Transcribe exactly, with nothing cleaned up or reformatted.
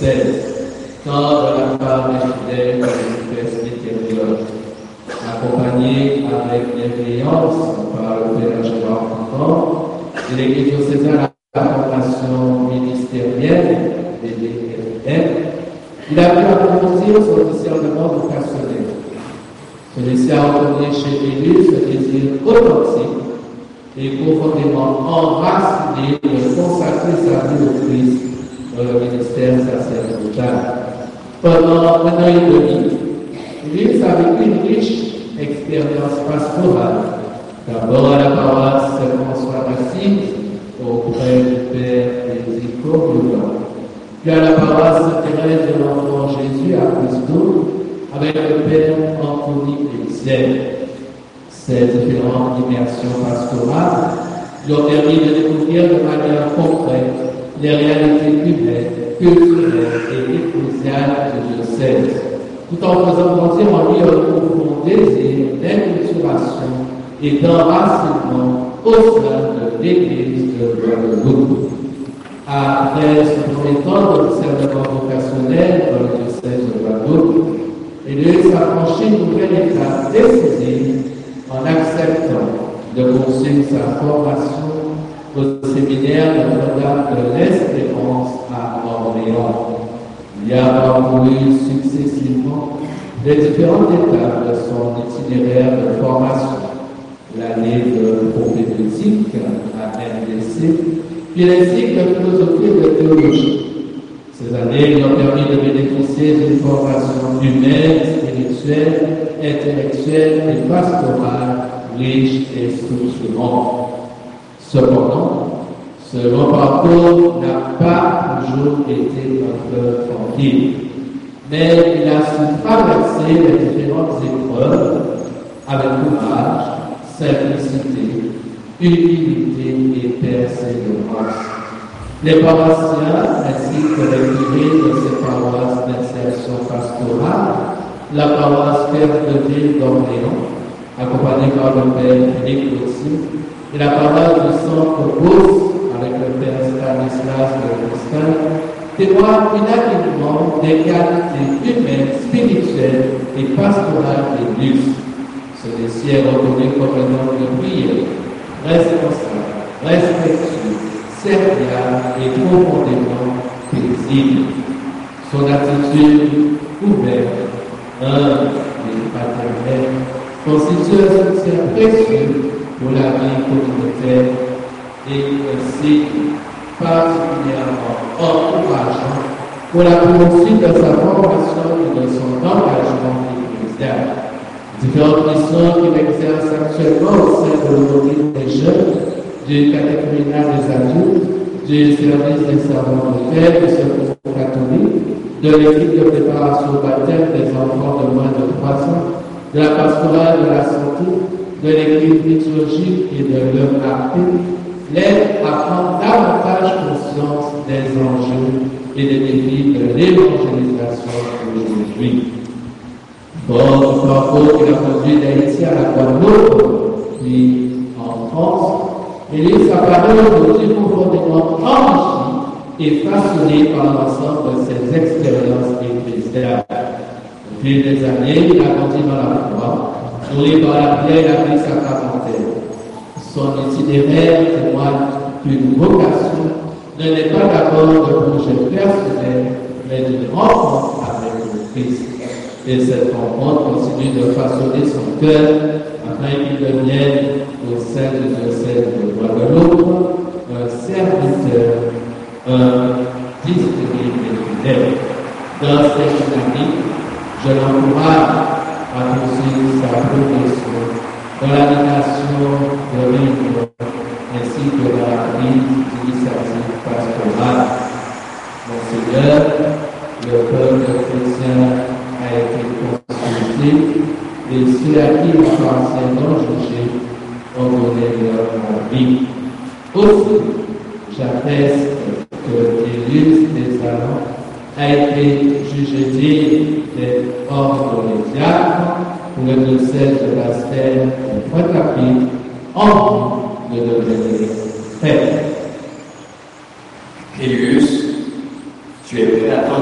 seize, tant de la part des fidèles que des presbytériens, accompagné avec bienveillance par le Père Gérard Confort, il est diocésain à la formation ministérielle des D F M. Il a pu approfondir son discernement vocationnel. Celui-ci a entendu chez lui ce désir authentique et profondément enraciné de consacrer sa vie au Christ dans le ministère sacerdotal. Pendant un an et demi, l'Église a vécu une riche expérience pastorale, d'abord à la paroisse Saint-François d'Assise, auprès du Père Ézéchiel, puis à la paroisse Sainte-Thérèse de l'Enfant Jésus à Bristol, avec le Père Anthony Etienne. Ces différentes immersions pastorales lui ont permis de découvrir de manière concrète les réalités humaines, culturelles et ecclésiales du diocèse, tout en faisant grandir en lui un profond désir d'inculturation et d'enracinement au sein de l'Église de Guadeloupe. Après ce premier temps de discernement vocationnel dans le diocèse de Guadeloupe, l'Église a franchi une nouvelle étape décisive en acceptant de poursuivre sa formation au séminaire de Notre-Dame de l'Espérance à Orléans. Il a parcouru successivement les différentes étapes de son itinéraire de formation, l'année de prophétique à M D C, puis les cycles de philosophie et de théologie. Ces années lui ont permis de bénéficier d'une formation humaine, spirituelle, intellectuelle et pastorale riche et structurante. Cependant, ce long parcours n'a pas toujours été un peu tranquille, mais il a su traverser les différentes épreuves avec courage, simplicité, humilité et persévérance. Les paroissiens ainsi que les curés de ces paroisses d'insertion pastorale, la paroisse Père de Ville d'Orléans, accompagnée par le Père Philippe Gauthier, et la paroisse du Centre Beauce, avec le Père Stanislas de Cristal, témoignent unanimement des qualités humaines, spirituelles et pastorales des Luxe. Celui-ci est reconnu comme un homme de prière, responsable, respectueux, serviable et profondément paisible. Son attitude ouverte, humble et paternelle constitue un soutien précieux pour la vie communautaire et ainsi particulièrement encourageant pour la poursuite de sa formation et de son engagement ecclésial. Différentes missions qu'il exerce actuellement au sein de l'autorité des jeunes, du catéchuménat des adultes, du service des servants de terre, du secours catholique, de l'équipe de préparation au baptême des enfants de moins de trois ans, de la pastorale de la santé, de l'équipe liturgique et de l'œuvre arctique, l'aide à prendre davantage conscience des enjeux et des défis de l'évangélisation aujourd'hui. Fort du parcours qui a conduit d'Haïti à la Guadeloupe, puis en France, l'Église apparaît aujourd'hui profondément enrichie et façonnée par l'ensemble de ses expériences ecclésiales. Depuis des années, il a grandi dans la foi, nourri par la prière et la vie sacramentelle. Son itinéraire témoigne qu'une vocation ne n'est pas d'abord de projet personnel, mais d'une rencontre avec le Christ. Et cette rencontre continue de façonner son cœur afin qu'il devienne, au sein du diocèse de Guadeloupe, un serviteur, un distributeur fidèle. Dans cette dynamique, je l'encourage à poursuivre sa progression dans l'animation de l'Union ainsi que dans la vie d'initiative pastorale. Monseigneur, le peuple chrétien a été consulté et ceux à qui il appartient non jugés ont donné leur vie. Aussi, j'atteste que l'illustre des salons a été jugé digne d'être ordre de diacre pour le diocèse de la Stèle de Pointe-à-Pitre en vue de devenir prêtre. Elius, tu es prêt à